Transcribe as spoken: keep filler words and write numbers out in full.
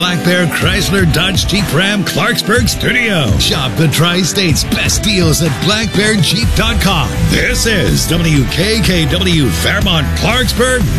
Black Bear Chrysler Dodge Jeep Ram Clarksburg Studio. Shop the Tri-State's best deals at black bear jeep dot com. This is W K K W Fairmont Clarksburg,